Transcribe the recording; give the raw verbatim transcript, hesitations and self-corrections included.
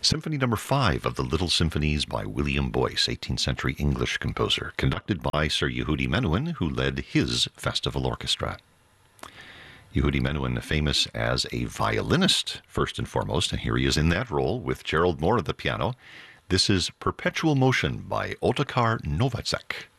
Symphony Number Five of the Little Symphonies by William Boyce, eighteenth century English composer, conducted by Sir Yehudi Menuhin, who led his festival orchestra. Yehudi Menuhin, famous as a violinist, first and foremost, and here he is in that role with Gerald Moore at the piano. This is Perpetual Motion by Otakar Novacek.